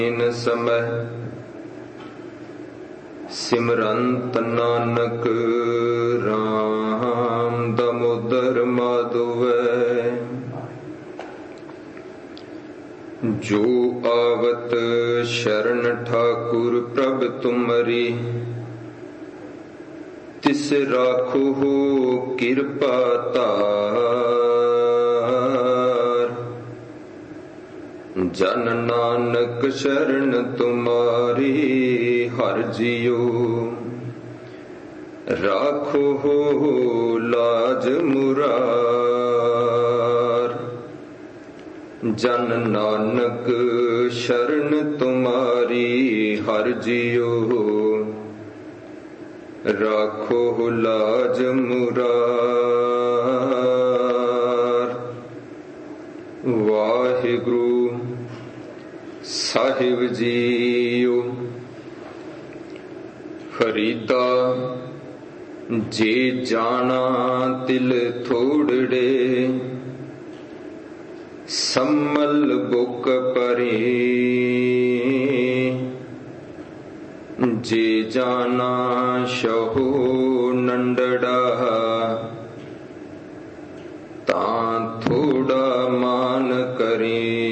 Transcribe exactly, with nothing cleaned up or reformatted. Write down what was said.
ਸਮੈ ਸਿਮਰੰਤ ਨਾਨਕ ਰਾਮ ਦਮੋਦਰ ਮਾਧਵੈ। ਜੋ ਆਵਤ ਸ਼ਰਨ ਠਾਕੁਰ ਪ੍ਰਭ ਤੁਮਰੀ, ਤਿਸ ਰਾਖੋ ਕਿਰਪਾ ਧਾਰ। ਜਨ ਨਾਨਕ ਸ਼ਰਨ ਤੁਮਾਰੀ, ਹਰਿ ਜੀਉ ਰਾਖੋ ਲਾਜ ਮੁਰਾਰ। ਜਨ ਨਾਨਕ ਸ਼ਰਨ ਤੁਮਾਰੀ, ਹਰਿ ਜੀਉ ਰਾਖੋ ਲਾਜ ਮੁਰਾਰ। ਵਾਹਿਗੁਰੂ ਸਾਹਿਬ ਜੀਓ। ਫਰੀਦਾ ਜੇ ਜਾਣਾ ਤਿਲ ਥੋੜੜੇ, ਸੰਮਲ ਬੁੱਕ ਪਰੇ। ਜੇ ਜਾਣਾ ਸ਼ਹੂ ਨੰਡੜਾ, ਤਾਂ ਥੋੜਾ ਮਾਨ ਕਰੇ।